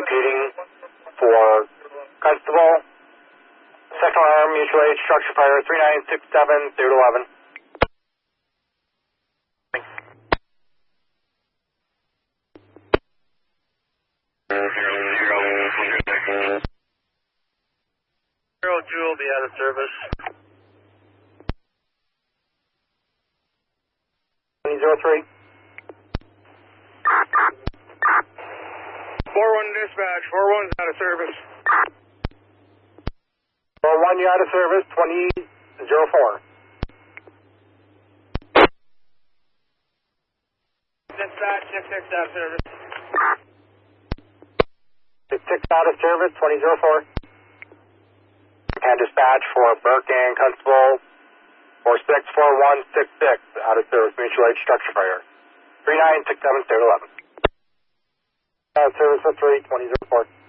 repeating for Constable, second alarm, mutual aid, structure fire, 3967, 0 to 11. Jewel will be out of service. 2003. 4-1 dispatch, 4-1's out of service. 4-1, you out of service, 2004. Dispatch, 6-6 out of service. 6-6 out of service, 2004. And dispatch for Burke and Constable 464166 out of service, mutual aid, structure fire. 3967, 0 to 11. Out of service for 3, 2004.